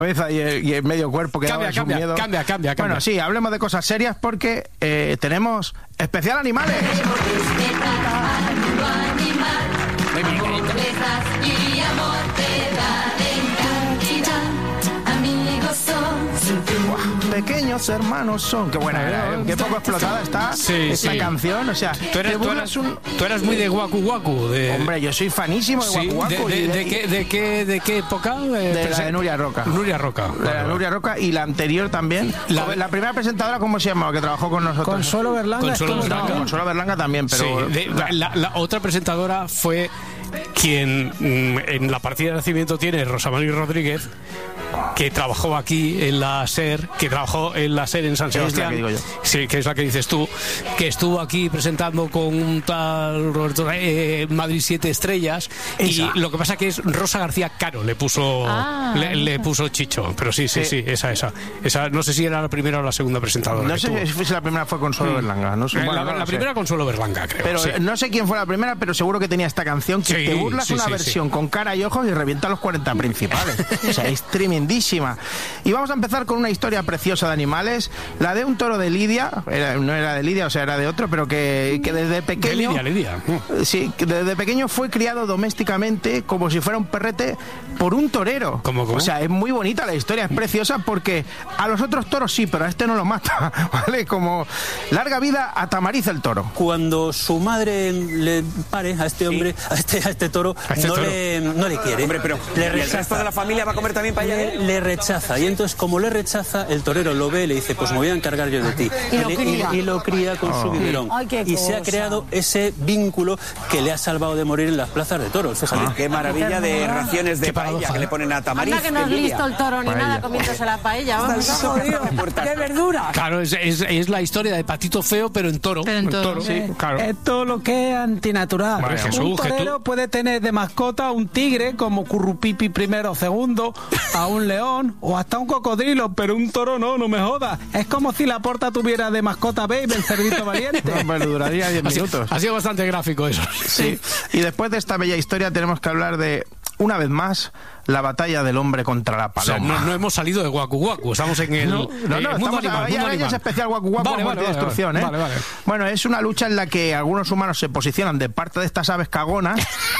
cabeza y el medio cuerpo que daba su miedo. Cambia. Bueno, sí, hablemos de cosas serias porque tenemos especial animales. Pequeños hermanos son. Qué buena era, ¿eh? Qué poco explotada está esta canción. O sea, tú eras muy de Waku Waku. Hombre, yo soy fanísimo de Waku Waku. ¿De qué época? De la de Nuria Roca. Nuria Roca. Nuria Roca y la anterior también. La primera presentadora, ¿cómo se llamaba? Que trabajó con nosotros. Consuelo Berlanga. Consuelo Berlanga también, pero... Sí, la otra presentadora fue quien en la partida de nacimiento tiene Rosamari Rodríguez, que trabajó aquí en la SER, en San Sebastián. Es la que digo yo. Sí, que es la que dices tú, que estuvo aquí presentando con un tal Roberto Madrid 7 estrellas. Esa. Y lo que pasa que es Rosa García Caro le puso Chicho, pero sí, esa no sé si era la primera o la segunda presentadora. No sé si la primera fue Consuelo Berlanga. No sé, la primera Consuelo Berlanga, creo. Pero sí. No sé quién fue la primera, pero seguro que tenía esta canción que te burlas una versión con cara y ojos y revienta los 40 principales. O sea, es tremendísima. Y vamos a empezar con una historia preciosa de animales, la de un toro de Lidia, no era de Lidia, o sea, era de otro, pero que desde pequeño... De Lidia. Sí, que desde pequeño fue criado domésticamente como si fuera un perrete por un torero. ¿Cómo? O sea, es muy bonita la historia, es preciosa porque a los otros toros sí, pero a este no lo mata, ¿vale? Como larga vida a Tamariz el toro. Cuando su madre le pare a este hombre, a este toro, no le quiere. Hombre, pero le rechaza. ¿Y el resto de la familia va a comer también paella? Le rechaza, y entonces como le rechaza, el torero lo ve y le dice, pues me voy a encargar yo de ti. Y lo cría con su biberón. Y se ha creado ese vínculo que le ha salvado de morir en las plazas de toros, fíjate. Qué maravilla de raciones de paella que le ponen a Tamariz. Anda que no es listo el toro ni nada comiéndose la paella, vamos. ¡Qué verdura! Claro, es la historia de Patito Feo, pero en toro. Sí, claro. Esto lo que es antinatural. Vale, Jesús, un torero puede tener de mascota a un tigre como Currupipi primero o segundo, a un león o hasta un cocodrilo, pero un toro no me jodas. Es como si Laporta tuviera de mascota Babe, el cerdito valiente. No, pero duraría 10 minutos. Ha sido bastante gráfico eso. Sí. Y después de esta bella historia tenemos que hablar de, una vez más, la batalla del hombre contra la paloma. O sea, no hemos salido de Waku Waku, estamos en el mundo animal. Ya es especial Waku Waku, muerte y destrucción. Vale. Bueno, es una lucha en la que algunos humanos se posicionan de parte de estas aves cagonas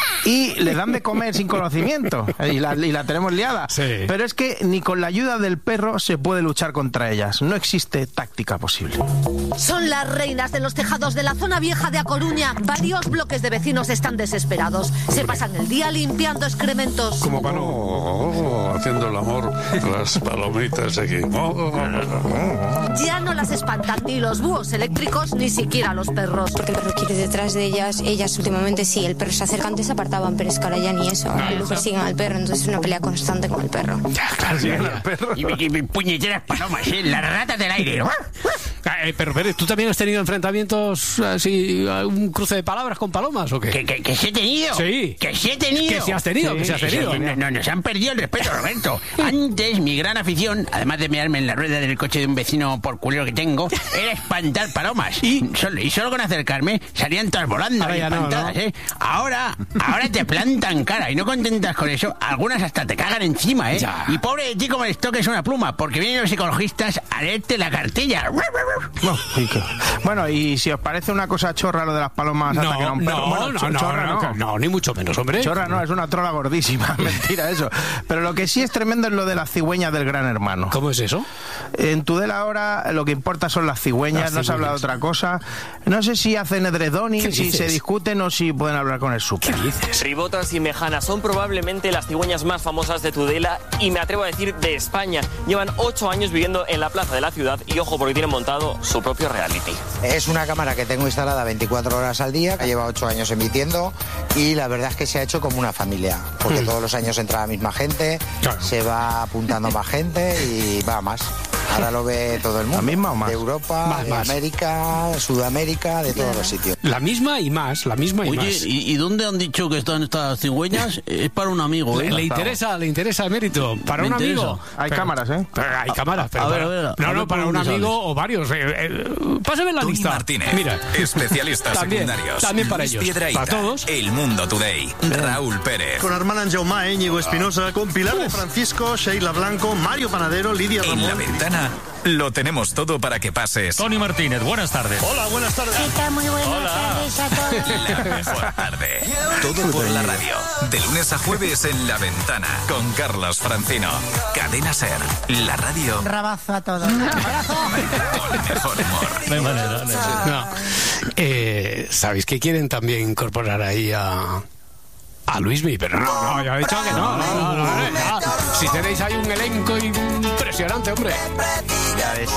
y les dan de comer sin conocimiento y la tenemos liada. Sí. Pero es que ni con la ayuda del perro se puede luchar contra ellas. No existe táctica posible. Son las reinas de los tejados de la zona vieja de A Coruña. Varios bloques de vecinos están desesperados. Se pasan el día limpiando excrementos. Como para haciendo el amor las palomitas aquí. Ya no las espantan ni los búhos eléctricos ni siquiera los perros. Porque el perro quiere detrás de ellas últimamente sí, el perro se acerca, antes se apartaban, pero es que ahora ya ni eso, lo persiguen al perro, entonces es una pelea constante con el perro. Y puñeteras palomas, las ratas del aire. Pero Pérez, ¿tú también has tenido enfrentamientos así, un cruce de palabras con palomas o qué? ¿Que sí he tenido? Sí. ¿Que sí he tenido? ¿Que sí has tenido? ¿Que sí has tenido? Nos han perdido el respeto, Roberto. Antes, mi gran afición, además de mearme en la rueda del coche de un vecino por culero que tengo, era espantar palomas. Y solo con acercarme salían todas volando y espantadas, ¿eh? Ahora te plantan cara y no contentas con eso, algunas hasta te cagan encima, ¿eh? Ya. Y pobre de ti como les toques una pluma, porque vienen los ecologistas a leerte la cartilla. Bueno, y si os parece una cosa chorra lo de las palomas atacar a un perro. No, ni mucho menos, hombre. Chorra no, es una trola gordísima. Mentira eso. Pero lo que sí es tremendo es lo de las cigüeñas del Gran Hermano. ¿Cómo es eso? En Tudela ahora lo que importa son las cigüeñas, no se habla de otra cosa. No sé si hacen edredoning, si se discuten o si pueden hablar con el súper. Ribotas y mejanas son probablemente las cigüeñas más famosas de Tudela y me atrevo a decir de España. Llevan 8 años viviendo en la plaza de la ciudad y ojo porque tienen montado su propio reality. Es una cámara que tengo instalada 24 horas al día, que lleva 8 años emitiendo y la verdad es que se ha hecho como una familia, porque todos los años entra la misma gente, se va apuntando más gente y va más. Ahora lo ve todo el mundo. ¿La misma o más? De Europa, más. América, Sudamérica, de todos los sitios. La misma y más. Oye, ¿y dónde han dicho que están estas cigüeñas? Es para un amigo, ¿eh? ¿Le interesa, Emérito? ¿Para un amigo? Hay cámaras, ¿eh? Hay cámaras, pero a ver. No, para un amigo o varios. Pásame la Tony lista. Martínez, Mira. especialistas secundarios. También para Luis ellos. Piedrahita, Para todos. El Mundo Today. Raúl Pérez. Con Armand Anjaumá, Íñigo Espinosa, con Pilar de Francisco, Sheila Blanco, Mario Panadero, Lidia Ramón. En La Ventana lo tenemos todo para que pases. Tony Martínez, buenas tardes. Hola, buenas tardes. Muy buenas tardes a todos. La mejor tarde. Todo por la radio. De lunes a jueves en La Ventana. Con Carlos Francino. Cadena SER. La radio. Rabazo a todos. Con el mejor humor. No hay manera. No. ¿Sabéis que quieren también incorporar ahí a Luismi? Pero no, ya he dicho que no. Si tenéis ahí un elenco impresionante, hombre. Ya ves.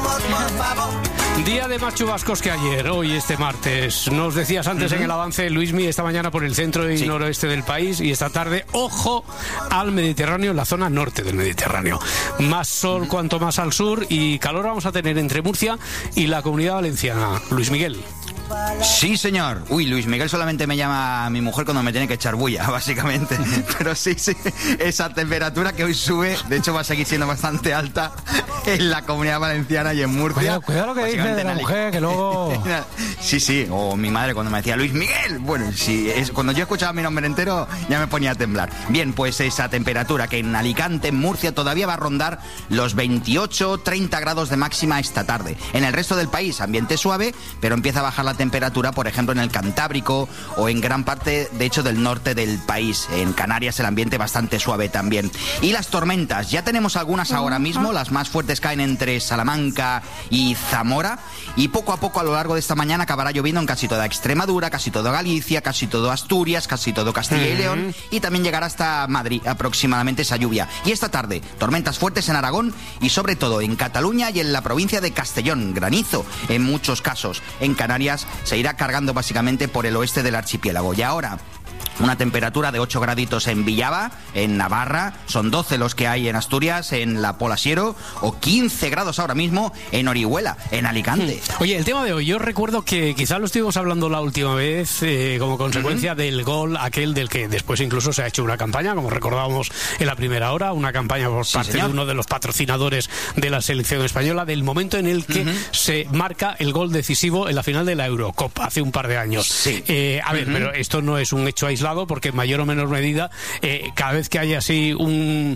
Día de más chubascos que ayer, hoy este martes. Nos decías antes en el avance, Luismi, esta mañana por el centro y noroeste del país, y esta tarde, ojo al Mediterráneo, la zona norte del Mediterráneo. Más sol cuanto más al sur, y calor vamos a tener entre Murcia y la Comunidad Valenciana. Luis Miguel. Sí, señor. Uy, Luis Miguel solamente me llama a mi mujer cuando me tiene que echar bulla, básicamente. Pero sí, esa temperatura que hoy sube, de hecho va a seguir siendo bastante alta en la Comunidad Valenciana y en Murcia. Cuidado lo que dice de la mujer, que luego... Sí, o mi madre cuando me decía Luis Miguel. Bueno, cuando yo escuchaba mi nombre entero ya me ponía a temblar. Bien, pues esa temperatura que en Alicante, en Murcia, todavía va a rondar los 28-30 grados de máxima esta tarde. En el resto del país, ambiente suave, pero empieza a bajar la temperatura, por ejemplo, en el Cantábrico o en gran parte, de hecho, del norte del país. En Canarias el ambiente bastante suave también. Y las tormentas, ya tenemos algunas ahora mismo, las más fuertes caen entre Salamanca y Zamora, y poco a poco a lo largo de esta mañana acabará lloviendo en casi toda Extremadura, casi todo Galicia, casi todo Asturias, casi todo Castilla y León, y también llegará hasta Madrid aproximadamente esa lluvia. Y esta tarde, tormentas fuertes en Aragón y sobre todo en Cataluña y en la provincia de Castellón, granizo en muchos casos. En Canarias se irá cargando básicamente por el oeste del archipiélago. Y ahora, una temperatura de 8 graditos en Villava, en Navarra, son 12 los que hay en Asturias, en la Pola Siero, o 15 grados ahora mismo en Orihuela, en Alicante. Oye, el tema de hoy, yo recuerdo que quizás lo estuvimos hablando la última vez como consecuencia del gol aquel del que después incluso se ha hecho una campaña, como recordábamos en la primera hora, una campaña por parte de uno de los patrocinadores de la selección española, del momento en el que se marca el gol decisivo en la final de la Eurocopa, hace un par de años. A ver, pero esto no es un hecho aislado, porque en mayor o menor medida, cada vez que hay así un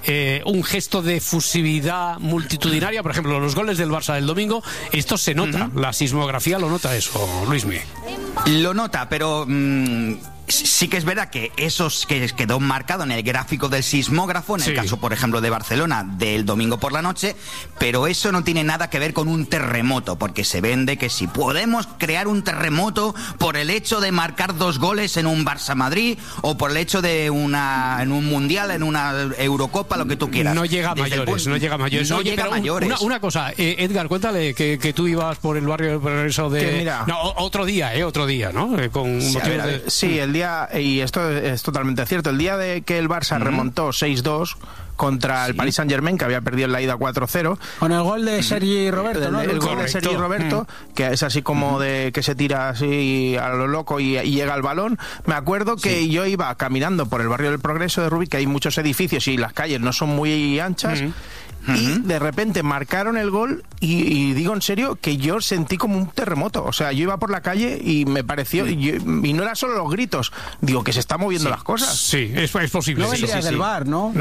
gesto de fusividad multitudinaria, por ejemplo, los goles del Barça del domingo, esto se nota, la sismografía lo nota eso, Luismi. Lo nota, pero... sí que es verdad que eso que quedó marcado en el gráfico del sismógrafo, en el caso, por ejemplo, de Barcelona, del domingo por la noche, pero eso no tiene nada que ver con un terremoto, porque se vende que si podemos crear un terremoto por el hecho de marcar 2 goles en un Barça-Madrid, o por el hecho de en un Mundial, en una Eurocopa, lo que tú quieras. No llega a mayores, no llega a mayores. No llega a mayores. Una cosa, Edgar, cuéntale que tú ibas por el barrio del Progreso de... Mira, no, otro día, ¿no? Con sí, el día, y esto es totalmente cierto, el día de que el Barça remontó 6-2 contra el Paris Saint-Germain, que había perdido en la ida 4-0. Con el gol de Sergi Roberto, ¿no? El gol de Sergi Roberto, que es así como de que se tira así a lo loco y llega al balón. Me acuerdo que yo iba caminando por el barrio del Progreso de Rubí, que hay muchos edificios y las calles no son muy anchas, y de repente marcaron el gol y digo en serio que yo sentí como un terremoto. O sea, yo iba por la calle y me pareció, y no era solo los gritos, digo que se están moviendo las cosas. Sí, es posible. No vendrías del bar, ¿no?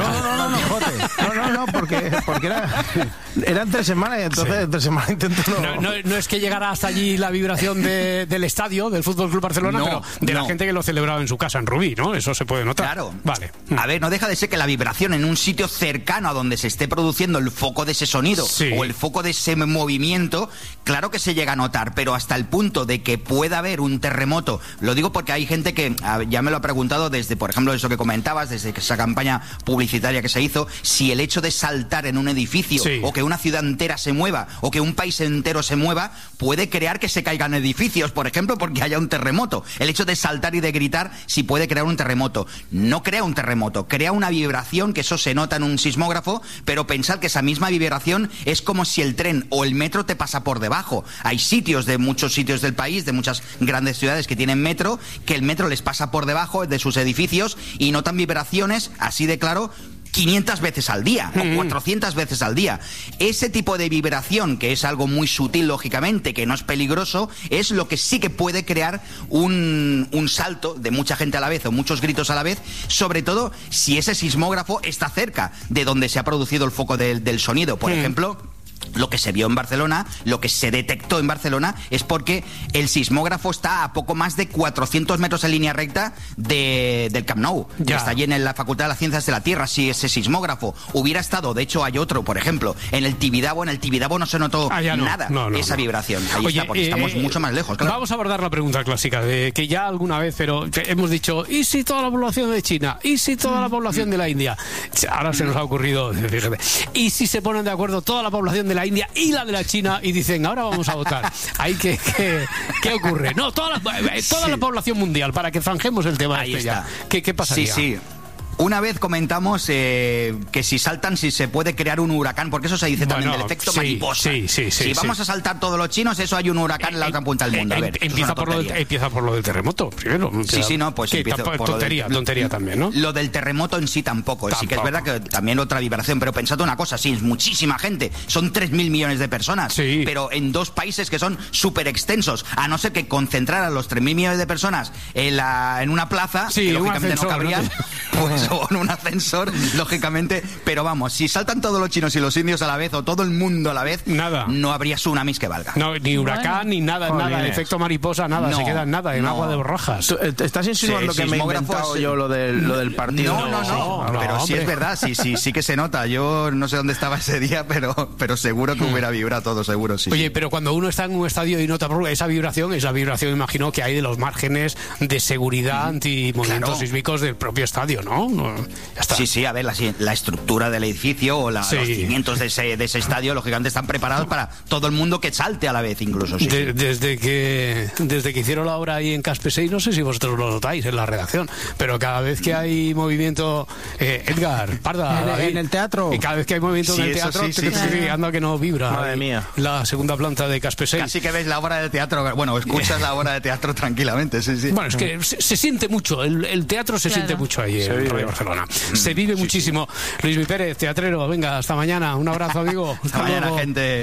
No, porque era entre semanas, y entonces entre semanas intento no es que llegara hasta allí la vibración del estadio del Fútbol Club Barcelona, pero de la gente que lo celebraba en su casa en Rubí, ¿no? Eso se puede notar. Claro. Vale. A ver, no deja de ser que la vibración en un sitio cercano a donde se esté produciendo el foco de ese sonido o el foco de ese movimiento, claro que se llega a notar, pero hasta el punto de que pueda haber un terremoto, lo digo porque hay gente que ya me lo ha preguntado desde, por ejemplo, eso que comentabas, desde esa campaña publicitaria que se hizo, si el hecho de saltar en un edificio o que una ciudad entera se mueva o que un país entero se mueva puede crear que se caigan edificios, por ejemplo, porque haya un terremoto. El hecho de saltar y de gritar sí puede crear un terremoto. No crea un terremoto, crea una vibración, que eso se nota en un sismógrafo, pero pensad que esa misma vibración es como si el tren o el metro te pasa por debajo. Hay muchos sitios del país, de muchas grandes ciudades que tienen metro, que el metro les pasa por debajo de sus edificios y notan vibraciones, así de claro, 500 veces al día o 400 veces al día. Ese tipo de vibración, que es algo muy sutil, lógicamente, que no es peligroso, es lo que sí que puede crear un salto de mucha gente a la vez o muchos gritos a la vez, sobre todo si ese sismógrafo está cerca de donde se ha producido el foco del sonido. Por ejemplo, lo que se vio en Barcelona, lo que se detectó en Barcelona, es porque el sismógrafo está a poco más de 400 metros en línea recta del Camp Nou. Está allí en la Facultad de las Ciencias de la Tierra. Si ese sismógrafo hubiera estado, de hecho hay otro, por ejemplo, en el Tibidabo no se notó nada esa vibración. Ahí está, porque estamos mucho más lejos. Claro. Vamos a abordar la pregunta clásica, de que ya alguna vez, pero hemos dicho, ¿y si toda la población de China? ¿Y si toda la población de la India? Ahora se nos ha ocurrido, fíjate, ¿y si se ponen de acuerdo toda la población de la India y la de la China y dicen, ahora vamos a votar? ¿Qué ocurre? No, toda la población mundial, para que zanjemos el tema. Ahí está. Ya. ¿Qué pasaría? Sí. Una vez comentamos que si saltan, si se puede crear un huracán, porque eso se dice también del efecto mariposa. Si vamos a saltar todos los chinos, eso hay un huracán en la otra punta del mundo. A ver, empieza por lo del terremoto, primero. Pues empieza por tontería también, ¿no? Lo del terremoto en sí tampoco. Sí que es verdad que también otra vibración, pero pensad una cosa, sí, es muchísima gente, son 3.000 millones de personas, pero en dos países que son súper extensos, a no ser que concentrar a los 3.000 millones de personas en una plaza, que lógicamente no cabrían, pues o en un ascensor, lógicamente, pero vamos, si saltan todos los chinos y los indios a la vez, o todo el mundo a la vez, no habría tsunamis que valga. No, ni huracán, ni nada, efecto mariposa, nada, se queda en nada, en agua de Rojas. ¿Estás insinuando que me he inventado yo lo del partido? No, pero sí es verdad, sí que se nota. Yo no sé dónde estaba ese día, pero seguro que hubiera vibrado todo, seguro, sí. Oye, pero cuando uno está en un estadio y nota esa vibración, imagino que hay de los márgenes de seguridad anti-movimientos sísmicos del propio estadio, ¿no? Ya está. Sí, a ver, la estructura del edificio o los cimientos de ese estadio, lógicamente, están preparados para todo el mundo que salte a la vez, incluso. Desde que hicieron la obra ahí en Caspe 6, no sé si vosotros lo notáis en la redacción, pero cada vez que hay movimiento, Edgar, Parda, en el teatro, y cada vez que hay movimiento en el teatro, anda que no vibra. Madre mía. La segunda planta de Caspe 6. Casi que ves la obra de teatro, bueno, escuchas la obra de teatro tranquilamente, sí. Bueno, es que se siente mucho, el teatro se siente mucho ahí en Radio Barcelona. Se vive muchísimo. Luis Mi Pérez, teatrero, venga, hasta mañana. Un abrazo, amigo. Hasta mañana, gente.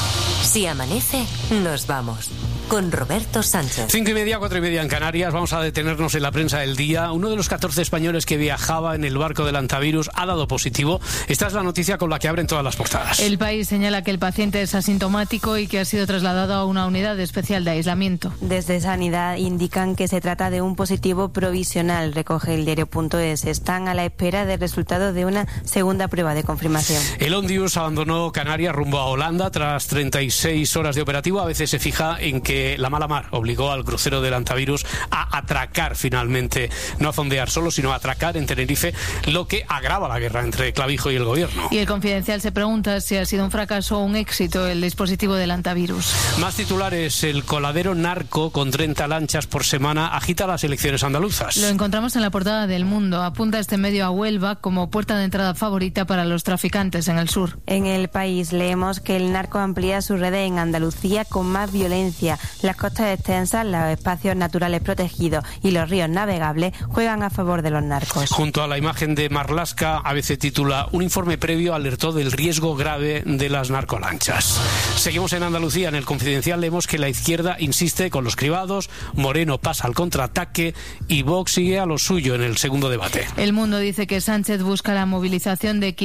Si amanece, nos vamos. Con Roberto Sánchez. 5:30, 4:30 en Canarias. Vamos a detenernos en la prensa del día. Uno de los 14 españoles que viajaba en el barco del Antavirus ha dado positivo. Esta es la noticia con la que abren todas las portadas. El País señala que el paciente es asintomático y que ha sido trasladado a una unidad especial de aislamiento. Desde Sanidad indican que se trata de un positivo provisional, recoge el diario.es. Están a la espera del resultado de una segunda prueba de confirmación. El Ondius abandonó Canarias rumbo a Holanda tras 36 horas de operativo. A veces se fija en que la mala mar obligó al crucero del Antavirus a atracar finalmente, no a fondear solo, sino a atracar en Tenerife, lo que agrava la guerra entre Clavijo y el gobierno. Y el Confidencial se pregunta si ha sido un fracaso o un éxito el dispositivo del Antavirus. Más titulares. El coladero narco con 30 lanchas por semana agita las elecciones andaluzas. Lo encontramos en la portada del Mundo. Apunta este medio a Huelva como puerta de entrada favorita para los traficantes en el sur. En El País leemos que el narco amplía sus redes en Andalucía con más violencia. Las costas extensas, los espacios naturales protegidos y los ríos navegables juegan a favor de los narcos. Junto a la imagen de Marlaska, ABC titula: un informe previo alertó del riesgo grave de las narcolanchas. Seguimos en Andalucía. En El Confidencial leemos que la izquierda insiste con los cribados, Moreno pasa al contraataque y Vox sigue a lo suyo en el segundo debate. El Mundo dice que Sánchez busca la movilización de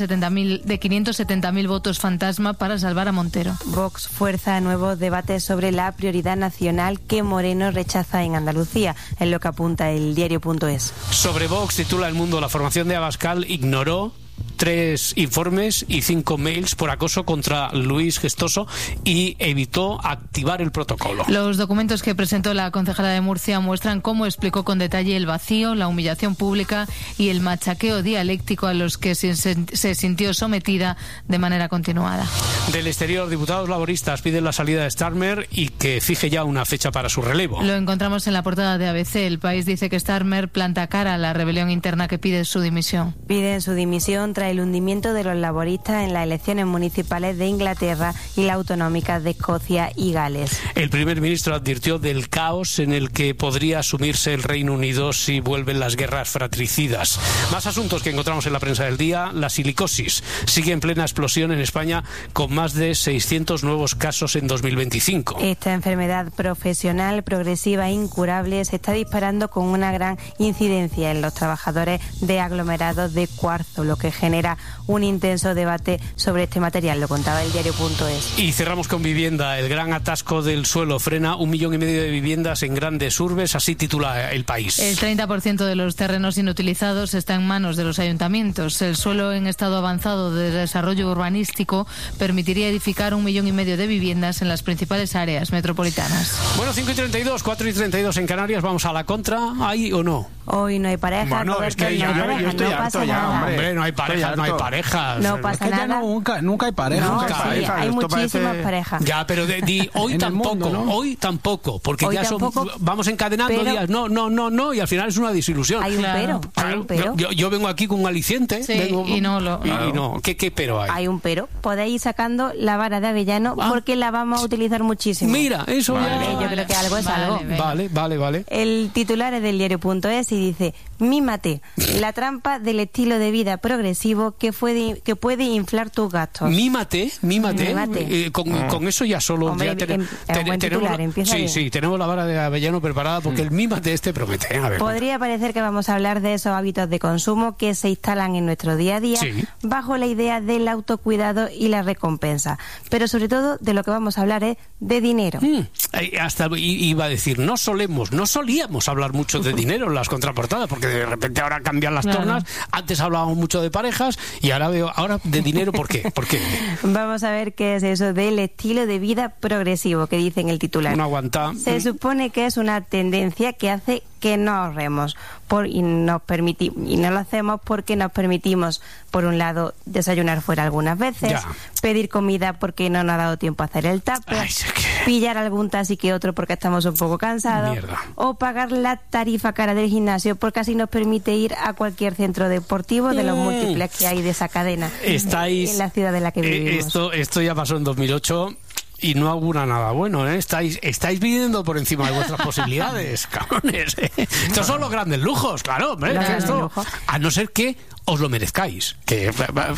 570.000 votos fantasma para salvar a Montero. Vox fuerza nuevos debates sobre la prioridad nacional que Moreno rechaza en Andalucía, es lo que apunta el diario.es. Sobre Vox titula El Mundo: la formación de Abascal ignoró 3 informes y 5 mails por acoso contra Luis Gestoso y evitó activar el protocolo. Los documentos que presentó la concejala de Murcia muestran cómo explicó con detalle el vacío, la humillación pública y el machaqueo dialéctico a los que se sintió sometida de manera continuada. Del exterior, diputados laboristas piden la salida de Starmer y que fije ya una fecha para su relevo. Lo encontramos en la portada de ABC. El País dice que Starmer planta cara a la rebelión interna que pide su dimisión. Piden su dimisión reacción tras el hundimiento de los laboristas en las elecciones municipales de Inglaterra y las autonómicas de Escocia y Gales. El primer ministro advirtió del caos en el que podría sumirse el Reino Unido si vuelven las guerras fratricidas. Más asuntos que encontramos en la prensa del día. La silicosis sigue en plena explosión en España, con más de 600 nuevos casos en 2025. Esta enfermedad profesional, progresiva e incurable se está disparando con una gran incidencia en los trabajadores de aglomerados de cuarzo, lo que genera un intenso debate sobre este material, lo contaba el diario.es. Y cerramos con vivienda. El gran atasco del suelo frena 1,5 millones de viviendas en grandes urbes, así titula El País. El 30% de los terrenos inutilizados está en manos de los ayuntamientos. El suelo en estado avanzado de desarrollo urbanístico permitiría edificar 1,5 millones de viviendas en las principales áreas metropolitanas. Bueno, 5:32, 4:32 en Canarias. Vamos a la contra. ¿Hay o no? Hoy no hay parejas. Bueno, es que yo estoy harto ya, hombre. No hay parejas, no hay parejas. No pasa nada. Nunca hay parejas. No, sí, hay muchísimas parejas. Ya, pero hoy tampoco, mundo, ¿no? Hoy tampoco, porque hoy ya tampoco, vamos encadenando días. No, y al final es una desilusión. Hay un pero. Hay un pero. Yo vengo aquí con un aliciente. Sí, y no. ¿Qué pero hay? Hay un pero. Podéis ir sacando la vara de avellano porque la vamos a utilizar muchísimo. Mira, eso ya. Yo creo que algo es algo. Vale. El titular es del diario.es y dice: mímate, la trampa del estilo de vida progresivo que puede inflar tus gastos. Mímate. Con eso ya solo. Hombre, tenemos la vara de avellano preparada porque el mímate promete. A ver, podría parecer que vamos a hablar de esos hábitos de consumo que se instalan en nuestro día a día bajo la idea del autocuidado y la recompensa. Pero sobre todo de lo que vamos a hablar es de dinero. Hasta iba a decir, no solíamos hablar mucho de dinero en las contraportadas, porque de repente ahora cambian las tornas. Antes hablábamos mucho de parejas y ahora de dinero. ¿Por qué? Vamos a ver qué es eso del estilo de vida progresivo que dice en el titular. No aguanta. Se supone que es una tendencia que hace que no ahorremos y no lo hacemos porque nos permitimos, por un lado, desayunar fuera algunas veces, pedir comida porque no nos ha dado tiempo a hacer el tupper, pillar algún taxi que otro porque estamos un poco cansados, o pagar la tarifa cara del gimnasio porque así nos permite ir a cualquier centro deportivo de los múltiples que hay de esa cadena en la ciudad en la que vivimos. Esto ya pasó en 2008. Y no augura nada bueno, ¿eh? Estáis viviendo por encima de vuestras posibilidades, cabrones. Estos son los grandes lujos, claro, hombre. A no ser que os lo merezcáis, que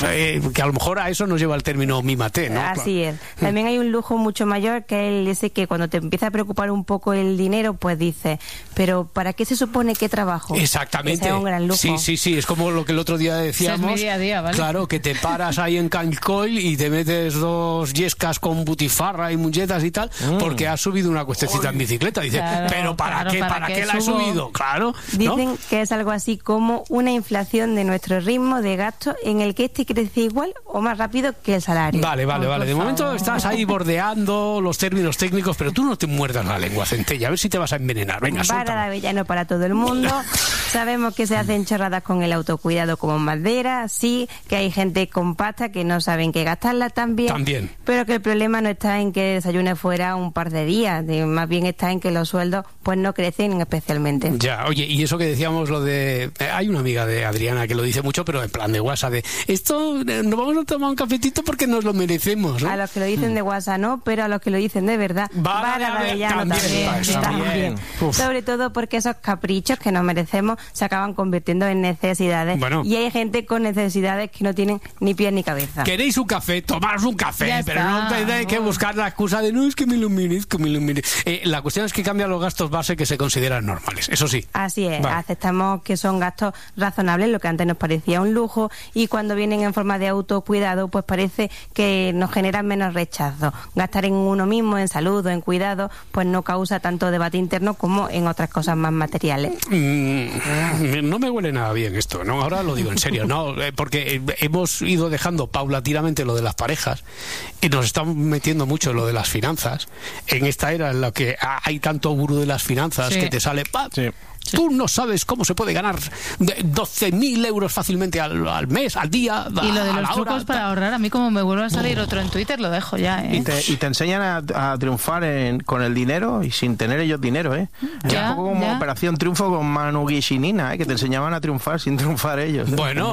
a lo mejor a eso nos lleva el término mímate, ¿no? Así es. También hay un lujo mucho mayor que ese que cuando te empieza a preocupar un poco el dinero, pues dices, pero ¿para qué se supone que trabajo? Exactamente. Ese es un gran lujo. Sí, es como lo que el otro día decíamos. Ese es mi día a día, ¿vale? Claro, que te paras ahí en Cancoil y te metes 2 yescas con butifarra y mulletas y tal, porque has subido una cuestecita en bicicleta. Dices, pero ¿para qué la he subido? Claro. Dicen que es algo así como una inflación de nuestro ritmo de gasto en el que crece igual o más rápido que el salario. Vale. De momento estás ahí bordeando los términos técnicos, pero tú no te muerdas la lengua, Centella, a ver si te vas a envenenar. Venga, vara de avellano para todo el mundo. Sabemos que se hacen chorradas con el autocuidado como madera, sí, que hay gente con pasta que no saben qué gastarla también. Pero que el problema no está en que desayune fuera un par de días, más bien está en que los sueldos pues no crecen especialmente. Ya, oye, y eso que decíamos lo de... hay una amiga de Adriana que lo dice mucho, pero en plan de WhatsApp, esto nos vamos a tomar un cafetito porque nos lo merecemos, ¿no? A los que lo dicen de WhatsApp no, pero a los que lo dicen de verdad, vara de avellano también. Sobre todo porque esos caprichos que nos merecemos se acaban convirtiendo en necesidades. Y hay gente con necesidades que no tienen ni pies ni cabeza. ¿Queréis un café? Tomaros un café, pero no tenéis que buscar la excusa de no, es que me lo merezco. La cuestión es que cambian los gastos base que se consideran normales, eso sí. Así es, aceptamos que son gastos razonables, lo que antes nos parecía un lujo, y cuando vienen en forma de autocuidado, pues parece que nos generan menos rechazo. Gastar en uno mismo, en salud o en cuidado, pues no causa tanto debate interno como en otras cosas más materiales. No me huele nada bien esto, ¿no? Ahora lo digo en serio, ¿no? Porque hemos ido dejando paulatinamente lo de las parejas y nos estamos metiendo mucho en lo de las finanzas. En esta era en la que hay tanto gurú de las finanzas que te sale Tú no sabes cómo se puede ganar 12.000 euros fácilmente al mes, al día, y lo de los a la trucos hora, para ahorrar, a mí como me vuelve a salir otro en Twitter, lo dejo ya, ¿eh? Y te enseñan a triunfar con el dinero y sin tener ellos dinero, ¿eh? Ya, un poco como ya. Operación Triunfo con Manu Guichinina, ¿eh? Que te enseñaban a triunfar sin triunfar ellos. Bueno,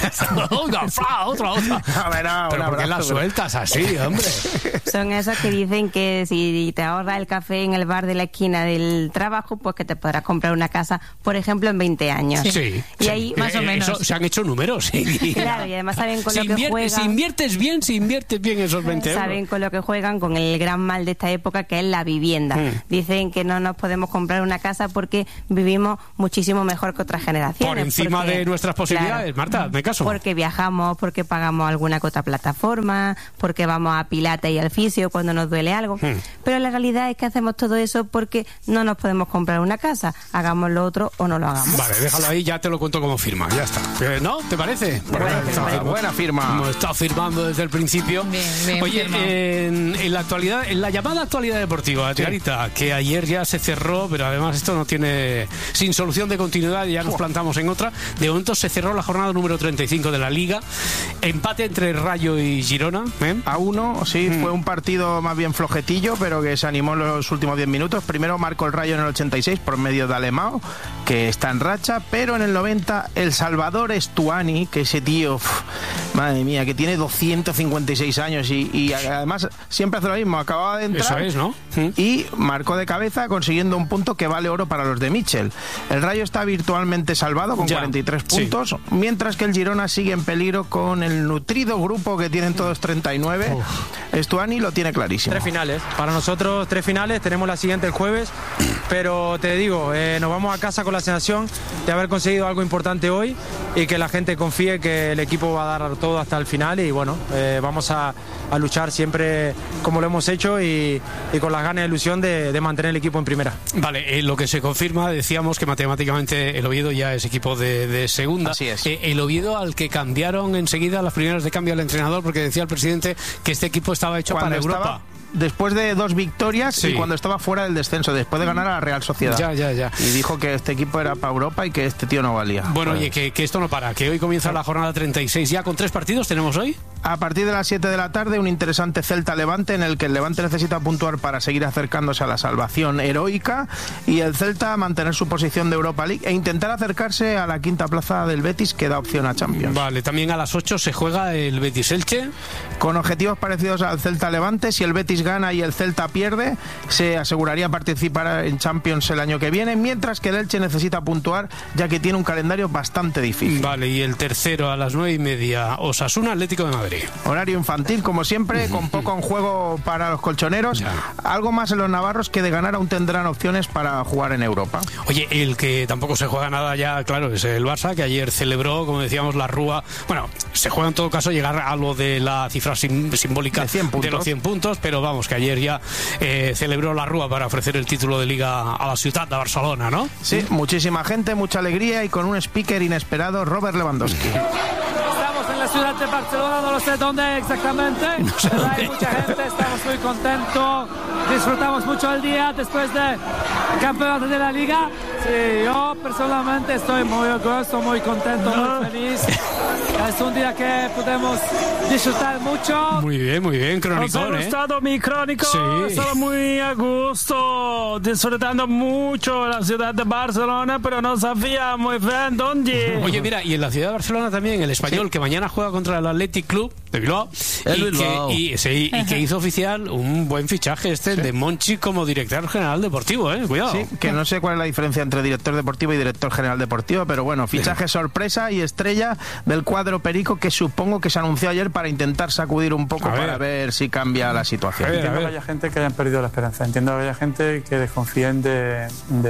otra. A ver, Pero ¿por qué las sueltas así, hombre? Son esos que dicen que si te ahorras el café en el bar de la esquina del trabajo, pues que te podrás comprar una casa, por ejemplo, en 20 años. Sí. Y ahí, más o menos. Se han hecho números. Claro, y además saben con lo que juegan. Si inviertes bien esos 20 euros. Saben con lo que juegan, con el gran mal de esta época, que es la vivienda. Dicen que no nos podemos comprar una casa porque vivimos muchísimo mejor que otras generaciones. Por encima de nuestras posibilidades, claro. Marta, me caso. Porque viajamos, porque pagamos alguna que otra plataforma, porque vamos a Pilates y al fisio cuando nos duele algo. Pero la realidad es que hacemos todo eso porque no nos podemos comprar una casa. Hagamos lo otro o no lo hagamos. Vale, déjalo ahí, ya te lo cuento como firma, ya está. ¿No? ¿Te parece? Buena firma. Hemos estado firmando desde el principio. Bien, oye, en la actualidad, en la llamada actualidad deportiva, Tiarita, que ayer ya se cerró, pero además esto no tiene sin solución de continuidad, ya nos plantamos en otra. De momento se cerró la jornada número 35 de la Liga. Empate entre Rayo y Girona. A 1, sí, fue un partido más bien flojetillo, pero que se animó en los últimos 10 minutos. Primero marcó el Rayo en el 86 por medio de Alemão, que está en racha, pero en el 90 el Salvador Estuani, que ese tío, madre mía, que tiene 256 años y además siempre hace lo mismo, acababa de entrar. Eso es, ¿no? Y marcó de cabeza consiguiendo un punto que vale oro para los de Mitchell. El Rayo está virtualmente salvado con 43 puntos, mientras que el Girona sigue en peligro con el nutrido grupo que tienen todos 39. Estuani lo tiene clarísimo. 3 finales, para nosotros 3 finales, tenemos la siguiente el jueves, pero te digo, nos vamos a casa con la sensación de haber conseguido algo importante hoy y que la gente confíe que el equipo va a dar todo hasta el final y bueno, vamos a luchar siempre como lo hemos hecho y con las ganas y ilusión de mantener el equipo en primera. Vale, lo que se confirma, decíamos que matemáticamente el Oviedo ya es equipo de segunda. Así es. El Oviedo al que cambiaron enseguida las primeras de cambio al entrenador porque decía el presidente que este equipo estaba hecho para Europa. Después de 2 victorias y cuando estaba fuera del descenso, después de ganar a la Real Sociedad. Ya. Y dijo que este equipo era para Europa y que este tío no valía. Bueno, oye, que esto no para, que hoy comienza la jornada 36 ya con 3 partidos, ¿tenemos hoy? A partir de las 7 de la tarde, un interesante Celta-Levante en el que el Levante necesita puntuar para seguir acercándose a la salvación heroica y el Celta mantener su posición de Europa League e intentar acercarse a la quinta plaza del Betis, que da opción a Champions. Vale, también a las 8 se juega el Betis-Elche. Con objetivos parecidos al Celta-Levante, si el Betis gana y el Celta pierde, se aseguraría participar en Champions el año que viene, mientras que el Elche necesita puntuar, ya que tiene un calendario bastante difícil. Vale, y el tercero a las 9:30, Osasuna, Atlético de Madrid. Horario infantil, como siempre, con poco en juego para los colchoneros. Algo más en los navarros, que de ganar aún tendrán opciones para jugar en Europa. Oye, el que tampoco se juega nada ya, claro, es el Barça, que ayer celebró, como decíamos, la Rúa. Bueno, se juega en todo caso llegar a lo de la cifra simbólica de los 100 puntos, pero vamos, que ayer ya celebró la Rúa para ofrecer el título de Liga a la ciudad de Barcelona, ¿no? Sí, muchísima gente, mucha alegría y con un speaker inesperado, Robert Lewandowski. Estamos en la ciudad de Barcelona, no lo sé dónde exactamente, pero hay mucha gente, estamos muy contentos, disfrutamos mucho el día después del campeonato de la Liga. Sí, yo personalmente estoy muy orgulloso, muy contento, muy feliz. Es un día que podemos disfrutar mucho. Muy bien, cronicón, ¿Os ha gustado mi crónico? Sí. Estaba muy a gusto, disfrutando mucho la ciudad de Barcelona, pero no sabía muy bien dónde. Oye, mira, y en la ciudad de Barcelona también, el Español, que mañana juega contra el Athletic Club de Bilbao, y que hizo oficial un buen fichaje de Monchi como director general deportivo, cuidado. Sí, que no sé cuál es la diferencia entre director deportivo y director general deportivo, pero bueno, fichaje sorpresa y estrella del cuadro perico, que supongo que se anunció ayer para intentar sacudir un poco para ver si cambia la situación. Entiendo que haya gente que hayan perdido la esperanza, entiendo que haya gente que desconfíen del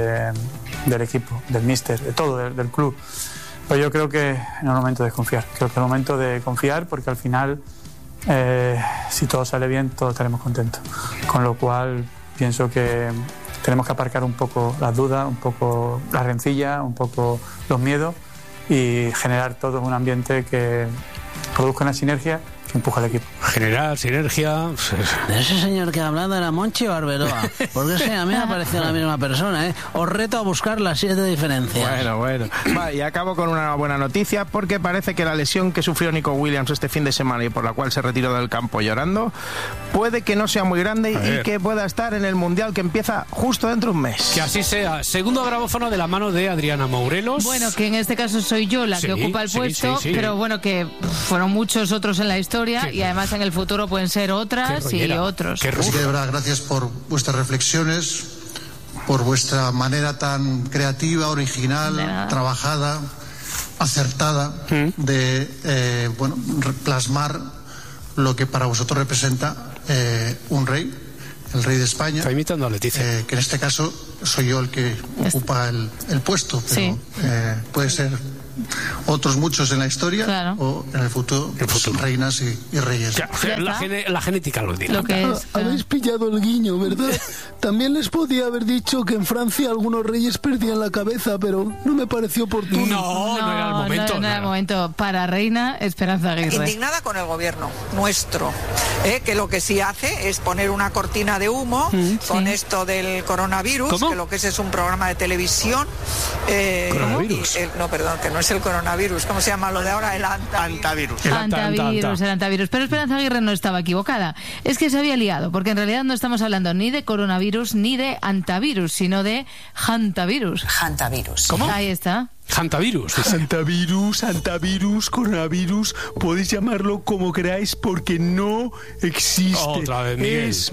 equipo, del míster, de todo, del club. Pero yo creo que no es el momento de desconfiar, creo que es el momento de confiar, porque al final, si todo sale bien, todos estaremos contentos. Con lo cual, pienso que tenemos que aparcar un poco las dudas, un poco la rencilla, un poco los miedos y generar todo un ambiente que produzca una sinergia empuja al equipo. General, sinergia... ¿Ese señor que ha hablado era Monchi o Arbeloa? Porque sí, a mí me ha parecido la misma persona, ¿eh? Os reto a buscar las 7 diferencias. Bueno. Va, y acabo con una buena noticia, porque parece que la lesión que sufrió Nico Williams este fin de semana y por la cual se retiró del campo llorando, puede que no sea muy grande y que pueda estar en el Mundial que empieza justo dentro de un mes. Que así sea. Segundo grabófono de la mano de Adriana Morelos. Bueno, que en este caso soy yo la que ocupa el puesto, pero bueno, que fueron muchos otros en la historia y además en el futuro pueden ser otras y otros. Así que de verdad, gracias por vuestras reflexiones, por vuestra manera tan creativa, original, trabajada, acertada de plasmar lo que para vosotros representa un rey, el rey de España. Está imitando a Leticia. Que en este caso soy yo el que ocupa el puesto, pero puede ser otros muchos en la historia o en el futuro, reinas y reyes. La genética lo dirá. Habéis pillado el guiño, ¿verdad? También les podía haber dicho que en Francia algunos reyes perdían la cabeza, pero no me pareció oportuno. No era el momento. No era el momento. Para reina Esperanza Aguirre. Indignada con el gobierno nuestro, que lo que sí hace es poner una cortina de humo con esto del coronavirus, que lo que es un programa de televisión. ¿Coronavirus? No, perdón, que no es el coronavirus. ¿Cómo se llama lo de ahora? El antivirus. El antivirus. Pero Esperanza Aguirre no estaba equivocada. Es que se había liado, porque en realidad no estamos hablando ni de coronavirus ni de antivirus, sino de hantavirus. ¿Cómo? Ahí está. Hantavirus. Antivirus, coronavirus, podéis llamarlo como queráis porque no existe. Otra vez, Miguel. Es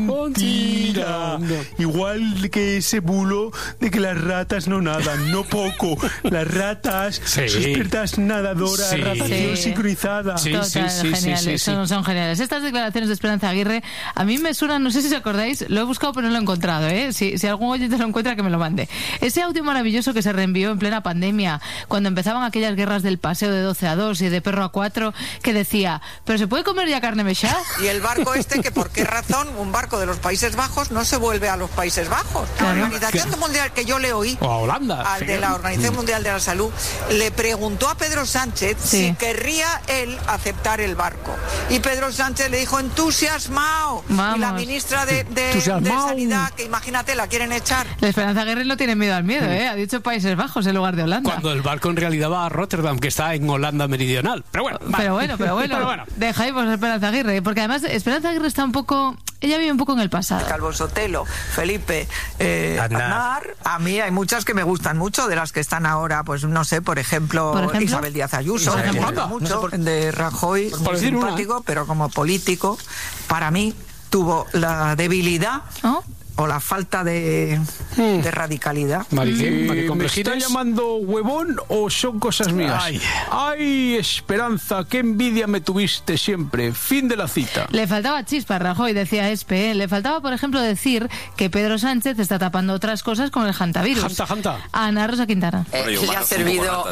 mentira. Igual que ese bulo de que las ratas no nadan, no poco. Las ratas son expertas nadadoras, natación sincronizada. Geniales. Son geniales. Estas declaraciones de Esperanza Aguirre a mí me suenan, no sé si os acordáis, lo he buscado pero no lo he encontrado, ¿eh? Si algún oyente lo encuentra, que me lo mande. Ese audio maravilloso que se reenvió en plena pandemia, cuando empezaban aquellas guerras del paseo de 12-2 y de perro a 4, que decía, ¿pero se puede comer ya carne mechada? Y el barco que ¿por qué razón un barco de los Países Bajos no se vuelve a los Países Bajos? La Organización Mundial, que yo le oí, o a Holanda, de la Organización Mundial de la Salud, le preguntó a Pedro Sánchez si querría él aceptar el barco. Y Pedro Sánchez le dijo, entusiasmado. Vamos. Y la ministra de Sanidad, que imagínate, la quieren echar. La Esperanza Aguirre no tiene miedo al miedo, ha dicho Países Bajos en lugar de Holanda. Cuando el barco en realidad va a Rotterdam, que está en Holanda meridional. Pero bueno. Dejáis por Esperanza Aguirre, porque además Esperanza Aguirre está un poco... Ella vive un poco en el pasado. Calvo Sotelo, Felipe, Aznar. A mí hay muchas que me gustan mucho, de las que están ahora, pues no sé, por ejemplo? Isabel Díaz Ayuso, me gusta mucho, de Rajoy, muy simpático, pero como político, para mí tuvo la debilidad o la falta de radicalidad. ¿Me está llamando huevón o son cosas mías? Ay, Esperanza, qué envidia me tuviste siempre. Fin de la cita. Le faltaba chispa a Rajoy, decía Espe. Le faltaba, por ejemplo, decir que Pedro Sánchez está tapando otras cosas con el hantavirus. Hanta. A Ana Rosa Quintana. Eso le ha servido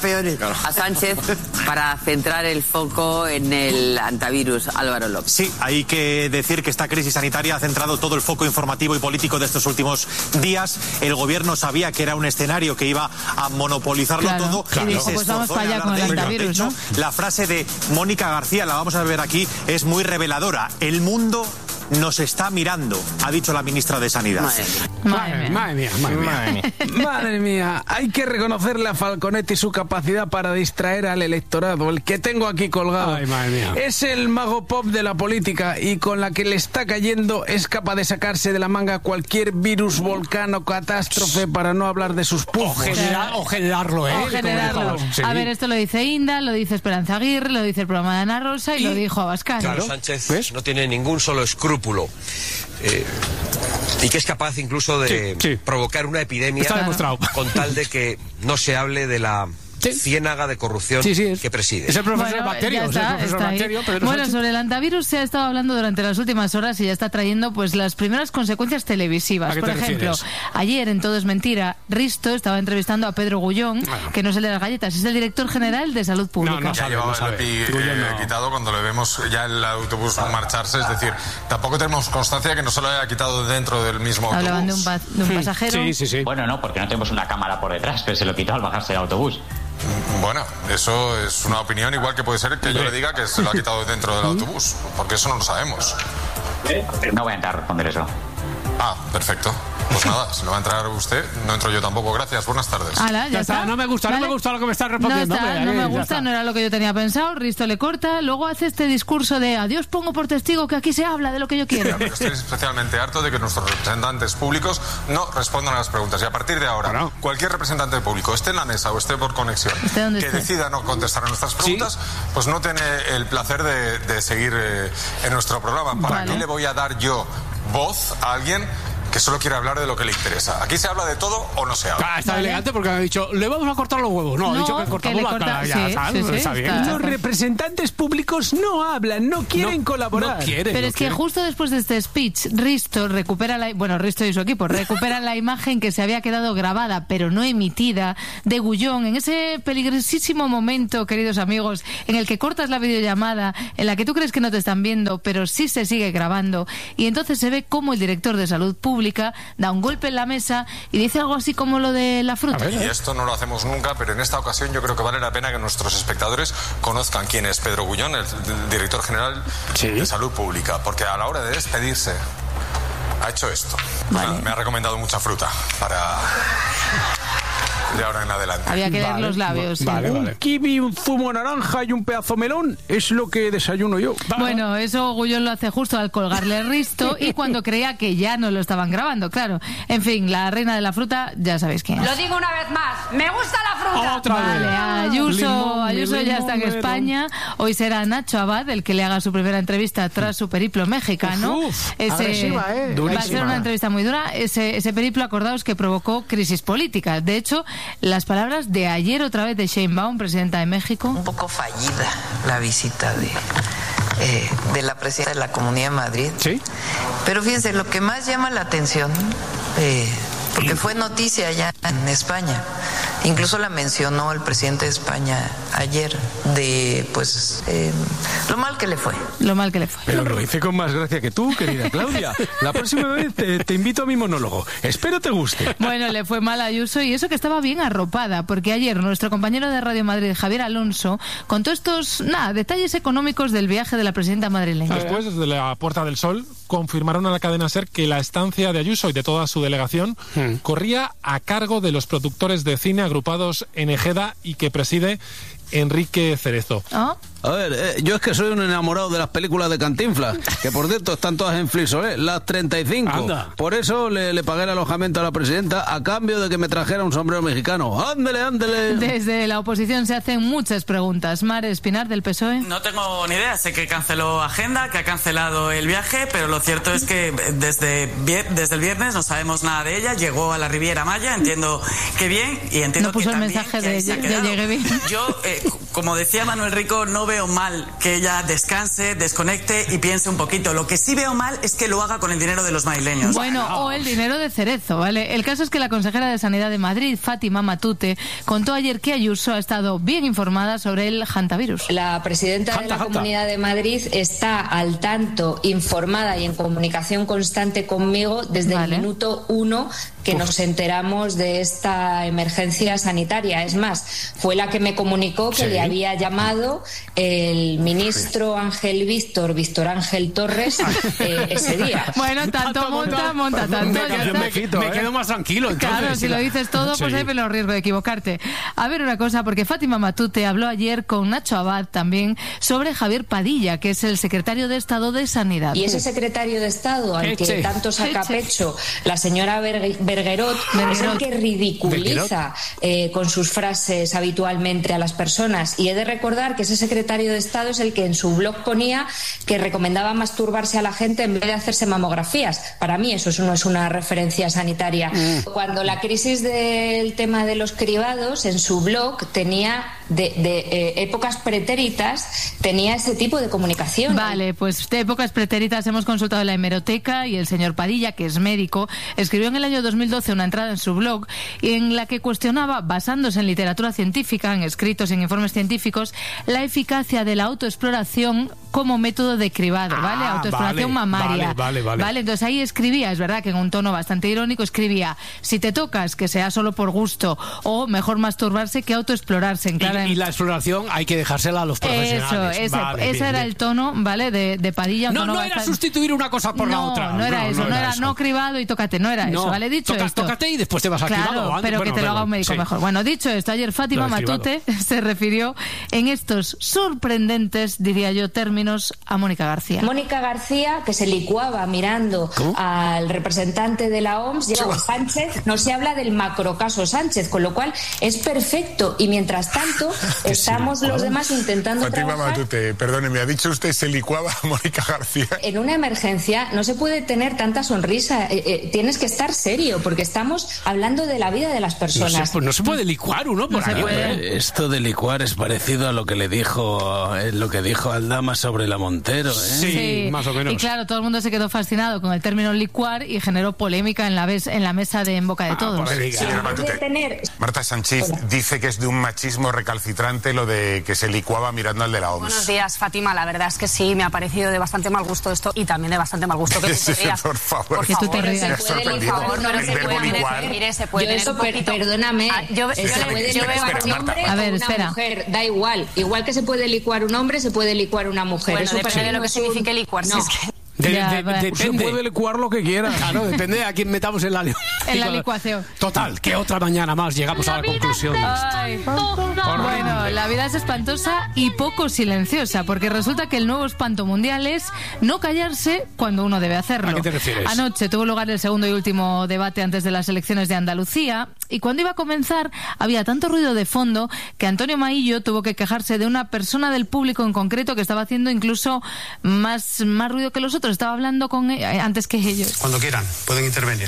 a Sánchez para centrar el foco en el antivirus. Álvaro López. Sí, hay que decir que esta crisis sanitaria ha centrado todo el foco informativo y político de estos últimos días. El gobierno sabía que era un escenario que iba a monopolizarlo todo. Y dijo, pues vamos para allá con el antivirus. De hecho, la frase de Mónica García, la vamos a ver aquí, es muy reveladora. El mundo nos está mirando, ha dicho la ministra de Sanidad. Madre mía, hay que reconocerle a Falconetti su capacidad para distraer al electorado. El que tengo aquí colgado es el mago pop de la política y con la que le está cayendo es capaz de sacarse de la manga cualquier virus, volcán o catástrofe, para no hablar de sus pufos. O generarlo, A ver, esto lo dice Inda, lo dice Esperanza Aguirre, lo dice el programa de Ana Rosa y lo dijo Abascal. Claro, Sánchez no tiene ningún solo escrúpulo. Y que es capaz incluso de provocar una epidemia con tal de que no se hable de la ciénaga de corrupción que preside. Es el profesor Bacterio. Bueno, sobre el antivirus se ha estado hablando durante las últimas horas y ya está trayendo pues las primeras consecuencias televisivas. Por ejemplo, ayer en Todo es Mentira, Risto estaba entrevistando a Pedro Gullón, que no es el de las galletas, es el director general de Salud Pública. No llevaba el EPI quitado cuando le vemos ya el autobús marcharse, es decir, tampoco tenemos constancia que no se lo haya quitado dentro del mismo autobús. Hablaban de un pasajero. Bueno, no, porque no tenemos una cámara por detrás, pero se lo quitó al bajarse del autobús. Bueno, eso es una opinión, igual que puede ser que yo le diga que se lo ha quitado dentro del autobús, porque eso no lo sabemos. No voy a entrar a responder eso. Ah, perfecto. Pues nada, si no va a entrar usted, no entro yo tampoco. Gracias, buenas tardes. Ala, ya está. No me gusta lo que me está respondiendo. No me gusta, no era lo que yo tenía pensado. Risto le corta, luego hace este discurso de adiós, pongo por testigo que aquí se habla de lo que yo quiero. Pero estoy especialmente harto de que nuestros representantes públicos no respondan a las preguntas. Y a partir de ahora, cualquier representante público, esté en la mesa o esté por conexión, que decida no contestar a nuestras preguntas, pues no tiene el placer de seguir en nuestro programa. ¿Para qué le voy a dar yo voz a alguien que solo quiere hablar de lo que le interesa? ¿Aquí se habla de todo o no se habla? Está elegante porque me ha dicho, le vamos a cortar los huevos. No, ha dicho que cortamos la cara. Está bien. Los representantes públicos no hablan, no quieren colaborar. Pero es que justo después de este speech, Risto recupera Risto y su equipo recuperan la imagen que se había quedado grabada, pero no emitida, de Gullón, en ese peligrosísimo momento, queridos amigos, en el que cortas la videollamada, en la que tú crees que no te están viendo, pero sí se sigue grabando, y entonces se ve cómo el director de Salud Pública da un golpe en la mesa y dice algo así como lo de la fruta. Y esto no lo hacemos nunca, pero en esta ocasión yo creo que vale la pena que nuestros espectadores conozcan quién es Pedro Gullón, el director general de Salud Pública, porque a la hora de despedirse ha hecho esto. Me ha recomendado mucha fruta para de ahora en adelante. Había que leer los labios. Un kiwi, un zumo naranja y un pedazo melón es lo que desayuno yo. Bueno, eso Gullón lo hace justo al colgarle Risto y cuando creía que ya no lo estaban grabando, claro. En fin, la reina de la fruta, ya sabéis quién es. Lo digo una vez más, ¡me gusta la fruta! Otra vez. Ayuso ya está en España. Hoy será Nacho Abad el que le haga su primera entrevista tras su periplo mexicano. Agresiva, va a ser una entrevista muy dura. Ese periplo, acordaos que provocó crisis política. De hecho, las palabras de ayer otra vez de Sheinbaum, presidenta de México. Un poco fallida la visita de la presidenta de la Comunidad de Madrid. Sí. Pero fíjense, lo que más llama la atención, porque fue noticia allá en España, incluso la mencionó el presidente de España ayer, de lo mal que le fue. Lo mal que le fue. Pero lo hice con más gracia que tú, querida Claudia. La próxima vez te invito a mi monólogo. Espero te guste. Bueno, le fue mal a Ayuso y eso que estaba bien arropada, porque ayer nuestro compañero de Radio Madrid, Javier Alonso, contó estos detalles económicos del viaje de la presidenta madrileña. Después, desde la Puerta del Sol, confirmaron a la cadena SER que la estancia de Ayuso y de toda su delegación corría a cargo de los productores de cine agrupados en Ejeda y que preside Enrique Cerezo. A ver, yo es que soy un enamorado de las películas de Cantinflas, que por cierto están todas en Flixolé, las 35. Anda. Por eso le pagué el alojamiento a la presidenta a cambio de que me trajera un sombrero mexicano. ¡Ándele, ándele! Desde la oposición se hacen muchas preguntas. Mar Espinar, del PSOE. No tengo ni idea, sé que canceló agenda, que ha cancelado el viaje, pero lo cierto es que desde el viernes no sabemos nada de ella. Llegó a la Riviera Maya, entiendo que bien, y entiendo no puso que el mensaje de llegué bien. Yo, como decía Manuel Rico, no veo mal que ella descanse, desconecte y piense un poquito. Lo que sí veo mal es que lo haga con el dinero de los madrileños. Bueno, o el dinero de Cerezo, ¿vale? El caso es que la consejera de Sanidad de Madrid, Fátima Matute, contó ayer que Ayuso ha estado bien informada sobre el hantavirus. La presidenta de la Comunidad de Madrid está al tanto, informada y en comunicación constante conmigo desde el minuto 1 que nos enteramos de esta emergencia sanitaria. Es más, fue la que me comunicó que le había llamado el ministro Víctor Ángel Torres ese día. Bueno, tanto monta tanto. Me quedo más tranquilo. Entonces, claro, si lo dices todo, pues hay menos riesgo de equivocarte. A ver una cosa, porque Fátima Matute habló ayer con Nacho Abad también sobre Javier Padilla, que es el secretario de Estado de Sanidad. Y ese secretario de Estado, al que tanto saca pecho la señora Bergerot, es el que ridiculiza con sus frases habitualmente a las personas. Y he de recordar que ese secretario de Estado es el que en su blog ponía que recomendaba masturbarse a la gente en vez de hacerse mamografías. Para mí eso no es una referencia sanitaria. Cuando la crisis del tema de los cribados, en su blog tenía de épocas pretéritas, tenía ese tipo de comunicación. Vale, pues de épocas pretéritas hemos consultado la hemeroteca y el señor Padilla, que es médico, escribió en el año 2012 una entrada en su blog en la que cuestionaba, basándose en literatura científica, en escritos y en informes científicos, la eficacia de la autoexploración como método de cribado, ¿vale? Autoexploración mamaria. Vale, entonces ahí escribía, es verdad que en un tono bastante irónico, escribía: si te tocas, que sea solo por gusto, o mejor masturbarse que autoexplorarse. Y la exploración hay que dejársela a los profesionales. Eso, ese era el tono, ¿vale? De Padilla. No era sustituir una cosa por la otra. No era eso, no era no cribado y tócate, no era eso, ¿vale? Dicho esto. Tócate y después te vas a cribado. Pero que te lo haga un médico mejor. Bueno, dicho esto, ayer Fátima Matute se refirió en estos sorprendentes, diría yo, términos a Mónica García. Mónica García, que se licuaba mirando al representante de la OMS, llega Sánchez, no se habla del macrocaso Sánchez, con lo cual es perfecto. Y mientras tanto, estamos los demás intentando Fátima Matute, perdóneme, ¿ha dicho usted se licuaba a Mónica García? En una emergencia no se puede tener tanta sonrisa, tienes que estar serio, porque estamos hablando de la vida de las personas. No se puede licuar uno por ahí. Esto de licuar es parecido a lo que dijo Aldama sobre la Montero, ¿eh? Sí, más o menos. Y claro, todo el mundo se quedó fascinado con el término licuar y generó polémica en la mesa de En Boca de Todos. Marta Sánchez dice que es de un machismo recalcitrante lo de que se licuaba mirando al de la OMS. Buenos días, Fátima. La verdad es que sí, me ha parecido de bastante mal gusto esto y también de bastante mal gusto que tú te rías. Por favor. Que tú te rías. Se puede eso, perdóname. Se puede licuar un hombre o una mujer, da igual. Igual que se puede licuar un hombre, se puede licuar una mujer. Bueno, depende de lo que signifique licuar. No. Depende. Se puede licuar lo que quiera. Claro, depende de a quién metamos en la licuación. Total, que otra mañana más llegamos a la conclusión. Bueno, la vida es espantosa y poco silenciosa, porque resulta que el nuevo espanto mundial es no callarse cuando uno debe hacerlo. ¿A qué te refieres? Anoche tuvo lugar el segundo y último debate antes de las elecciones de Andalucía, y cuando iba a comenzar había tanto ruido de fondo que Antonio Maillo tuvo que quejarse de una persona del público en concreto que estaba haciendo incluso más ruido que los otros. Estaba hablando con antes que ellos. Cuando quieran, pueden intervenir.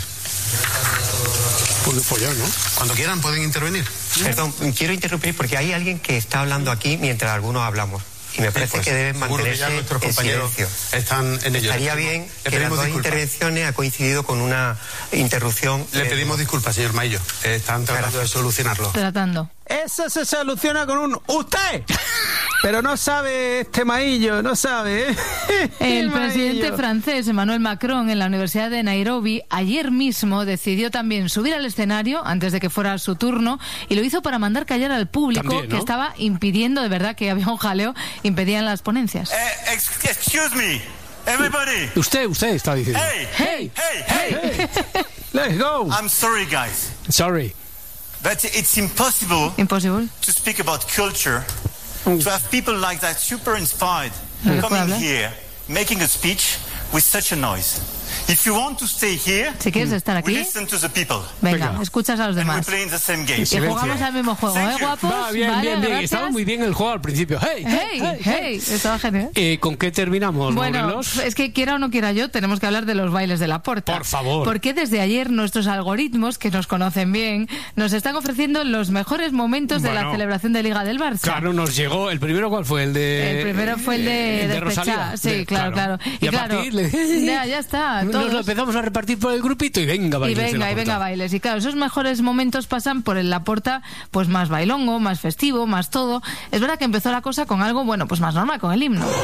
Pues follón, ¿no? Cuando quieran, pueden intervenir. Perdón, quiero interrumpir porque hay alguien que está hablando aquí mientras algunos hablamos. Y me parece que deben mantenerse en silencio. Están en ello. Estaría bien que las dos intervenciones ha coincidido con una interrupción. Le pedimos disculpas, señor Maillo. Están tratando de solucionarlo. Eso se soluciona con un usted. Pero no sabe este Maillo, no sabe, ¿eh? El presidente francés Emmanuel Macron en la Universidad de Nairobi ayer mismo decidió también subir al escenario antes de que fuera su turno y lo hizo para mandar callar al público también, ¿no? Que estaba impidiendo, de verdad que había un jaleo, impedían las ponencias. Excuse me, everybody. Usted está diciendo. Hey. Let's go. I'm sorry, guys. Sorry. But it's impossible to speak about culture. To have people like that, super inspired, coming here, making a speech with such a noise. If you want to stay here, si quieres estar aquí, listen to the people. Venga, escuchas a los demás. And we play in the same game. Y jugamos al mismo juego, guapos? Va, bien. Estaba muy bien el juego al principio. Hey. Estaba genial. ¿Con qué terminamos, Morelos? Es que quiera o no quiera yo, tenemos que hablar de los bailes de Laporta. Por favor. Porque desde ayer nuestros algoritmos, que nos conocen bien, nos están ofreciendo los mejores momentos de la celebración de Liga del Barça. Claro, nos llegó. ¿El primero cuál fue? El primero fue el de Rosalía. Sí, claro. Y claro, ya está. Nos lo empezamos a repartir por el grupito y venga bailes. Y venga bailes. Y claro, esos mejores momentos pasan por el Laporta, pues más bailongo, más festivo, más todo. Es verdad que empezó la cosa con algo, bueno, pues más normal, con el himno.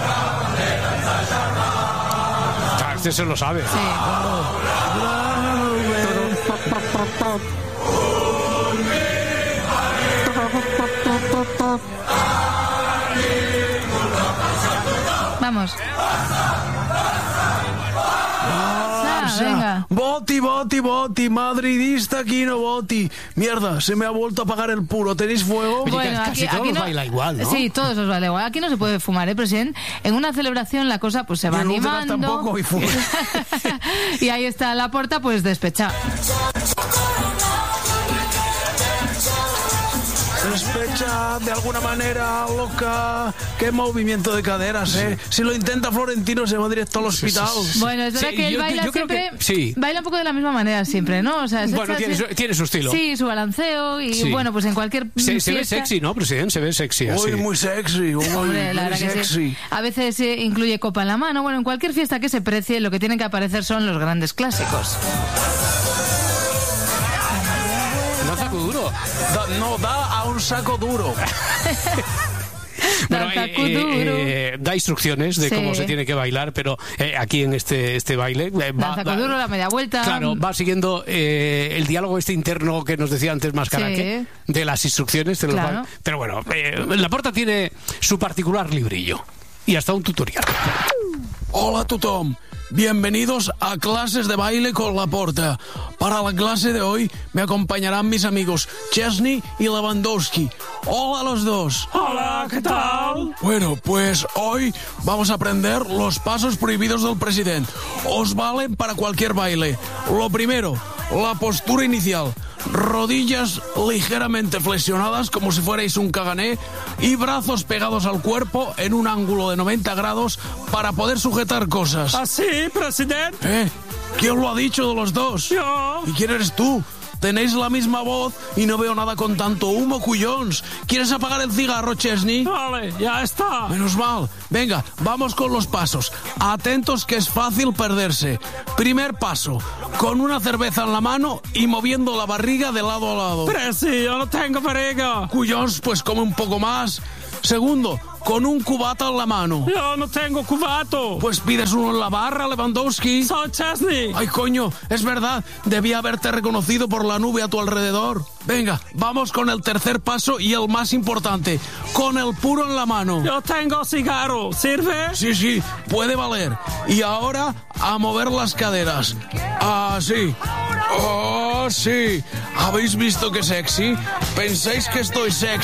Claro, usted se lo sabe. Sí. Vamos. Venga. Boti, madridista Quino Boti. Mierda, se me ha vuelto a apagar el puro. ¿Tenéis fuego? Bueno, casi todos nos baila igual, ¿no? Sí, todos os baila igual. Aquí no se puede fumar, presidente. En una celebración la cosa pues se va animando. Tampoco y y ahí está Laporta pues despechada. Despecha de alguna manera, loca. Qué movimiento de caderas, ¿eh? Si lo intenta Florentino se va directo al hospital. Bueno, es verdad que él baila siempre. Baila un poco de la misma manera siempre, ¿no? O sea, bueno, tiene su estilo. Sí, su balanceo y bueno, pues en cualquier. Se ve sexy, ¿no, presidente? Se ve sexy así. Muy sexy. Hombre, la verdad que sí. A veces incluye copa en la mano. Bueno, en cualquier fiesta que se precie, lo que tienen que aparecer son los grandes clásicos. No saco duro. Da a un saco duro. Bueno, da instrucciones de cómo se tiene que bailar, pero aquí en este baile... Danzacuduro, la media vuelta... Claro, va siguiendo el diálogo interno que nos decía antes Mascaraque, de las instrucciones de los bailes. Pero bueno, Laporta tiene su particular librillo y hasta un tutorial. Hola a tothom. Bienvenidos a Clases de Baile con Laporta. Para la clase de hoy me acompañarán mis amigos Chesney y Lewandowski. Hola a los dos. Hola, ¿qué tal? Bueno, pues hoy vamos a aprender los pasos prohibidos del presidente. Os valen para cualquier baile. Lo primero, la postura inicial. Rodillas ligeramente flexionadas como si fuerais un cagané y brazos pegados al cuerpo en un ángulo de 90 grados para poder sujetar cosas. ¿Ah, sí, presidente? ¿Quién lo ha dicho de los dos? Yo. ¿Y quién eres tú? Tenéis la misma voz y no veo nada con tanto humo, cuyons. ¿Quieres apagar el cigarro, Chesney? Vale, ya está. Menos mal. Venga, vamos con los pasos. Atentos que es fácil perderse. Primer paso, con una cerveza en la mano y moviendo la barriga de lado a lado. Pero sí, yo no tengo barriga. Cuyons, pues come un poco más. Segundo, con un cubata en la mano. Yo no tengo cubato. Pues pides uno en la barra, Lewandowski. Soy Chesney. Ay, coño, es verdad. Debía haberte reconocido por la nube a tu alrededor. Venga, vamos con el tercer paso y el más importante. Con el puro en la mano. Yo tengo cigarro. ¿Sirve? Sí, puede valer. Y ahora, a mover las caderas. Así. Oh, sí. ¿Habéis visto qué sexy? ¿Pensáis que estoy sexy?